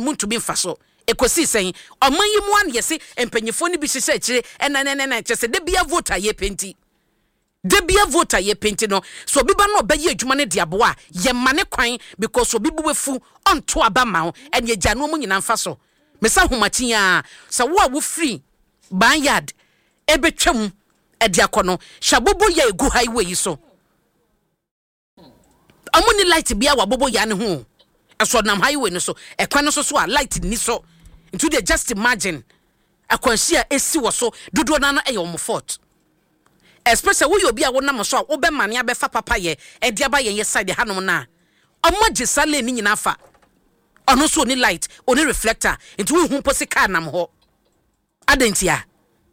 muntu bi mfa so ekosi sen oman yi mu an yesi empanyefo ni bi hyehyɛ akire na kyese de bia voter ye penti no so obi ba no obaye adwuma ne de aboa ye mane kwan because obi bu befu onto aba ma ho en ye gya no mu nyina mfa so mesa homachi a sa wo free banyard ebetwam ediakono shabobo ya egu highway yi so amuni light bia wabobo ya ne ho eso nam highway no so ekwan no so a light ni so into they just imagine akwanhia esi wo so dodo na na eyo mo fort especially wo yobi a wo nam so a wo be mane abefa papa ye edi aba ye side hanom na omoje sale ni nyina fa ono so ni light oni reflector into wo hu posi car nam ho adentia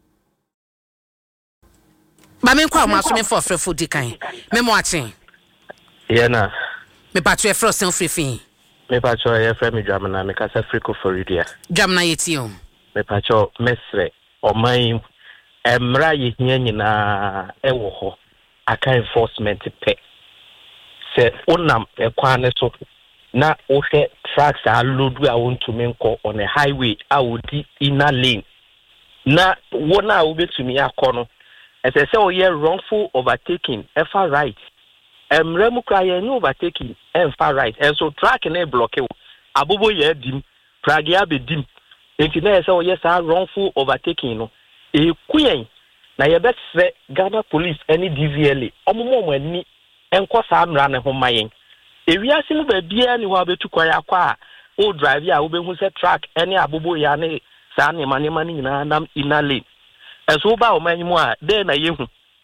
ba men kwa ma so me for frefo dikan me mo achen Yana. Me patro e fro sen frefin. Me patro e frɛ me Dwamna me kasa friko for Lydia. Dwamna yeti o. Me patro mesre oman emra ye hia nyina ewo ho aka enforcement pe. Se onam ekwan ne so na wo hwɛ trucks a load a wontumi nkɔ on a highway a wodi inner lane. Na wona wo betumi akɔ no. Ese se o ye wrongful overtaking efa right. Remu kaya no overtaking and far right and so track and a block abobo ye dim pragia be dim enti na say yes wrongful overtaking no kuyen na ye bet say Ghana police any DVLA omomo ani enko sa amra ne ho mayen ewiase no ba bia ni ho abetu kwaya kwa o drive ya wo be hu say track any abobo ya ne sa ne mane nyina nam inale eso ba o manyimu a de na ye hu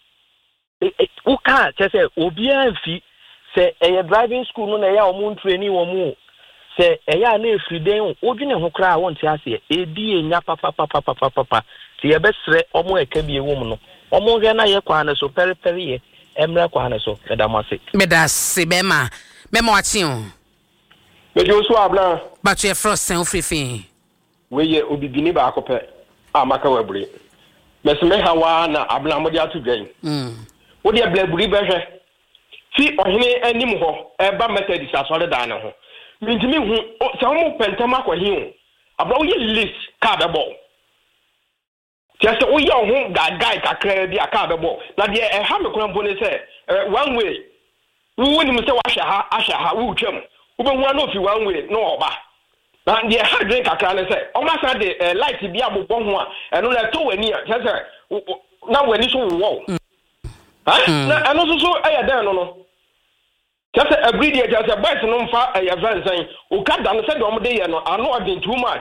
uka chese obia mfi se eye driving school no na ya omu training wo mu se eya na efriden odwene ho kra wonte ase edi enya papa ti ye besre omu eka bi ewo mu no omu hwe na ye kwa na so periperi ye emra kwa na so medase bema memo achi o mejo so abla ba to ye frost sen ofrifin we ye obibini ba akopɛ amaka wabure mesme hawa na abla modi atu dwen wo de blaburi behwe fi ohene anim ho eba methodist asore dan ne ho mintimi hu se mo pentem akwahi o abla wo ye list ka bebo tiase wo ye ho guy kakra bi aka bebo na de ha me kwan bone se one way wo ni se wa ahya ha wo twam wo be hu na fi one way no oba na de ha drink kakra ne se o ma sa de light bi abobɔ ho a eno na to wani a tiase na wani so wo na ano so aya dan no just agree there just boys no mfa aya van san o ka dan se do mo de ye no ano odin too much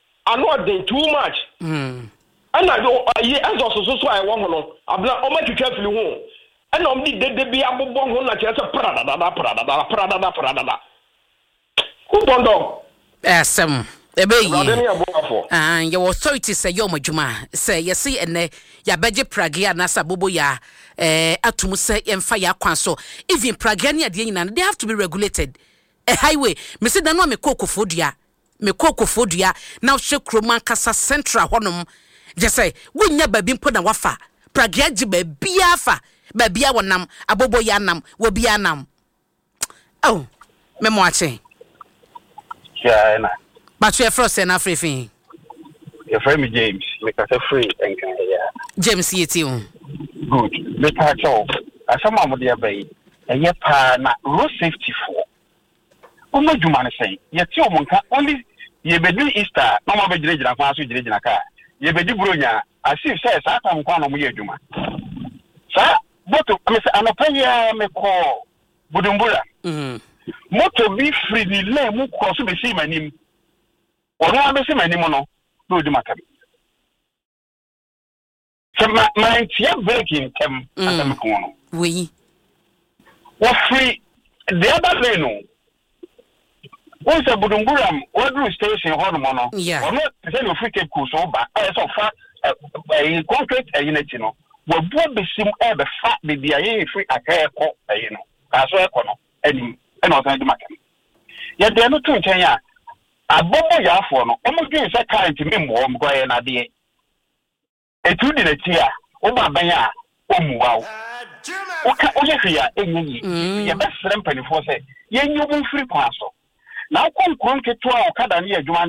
ana do ayi azo so ayi wo ho no abla o ma twitwa fili ho ana o di de bi abobɔ ho na che se prada ku bondo esem ebe yi your authority say your majuma say yes ene ya beje pragia na sabobo ya atum say emfa ya kwan so even pragia ne ade nyina they have to be regulated a highway me say da no me kokofodua na hwe kroman kasa central honom je say wonya babi mpo na wafa pragia ji babia fa babia wonam abobo ya nam wobia nam oh me mo ache yeah na but you frost and afrifin your friend James make us free and can James yeti o good me pa cho asama mo de abai eye pa na road safety for o ma dwuma ne sen ye ti o mo nka only ye bedu Easter no ma be gina kwa so gina ka ye bedi bronya asif say sa tam kwa no mo ye dwuma sa boto me say anopanya me ko budumbura moto bi free ni le mu ko so be si manim ono abesi manim no do dwuma ka bi so my tia breaking tem atam ko no we free the other day no once a budumburam what station ho no no ono say no free keep so ba so fa concrete unity no wo bo besim e be fa be bia ye free aka ekọ no ka so ekọ no anim e no san dwuma ka ya de no to nchen ya abobo ya afọ no omo dwen se current membo mo go ye na de etu di na ti a o ba ban ya o muwa o ka o ye hia enyi ye be frem panifo se ye nyu mo free kwa so na ko nkron keto a o kada na ye adwuma